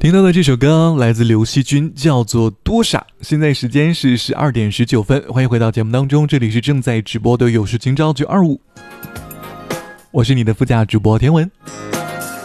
听到的这首歌来自刘惜君，叫做多傻。现在时间是12点19分，欢迎回到节目当中，这里是正在直播的有事情招925，我是你的副驾主播天文。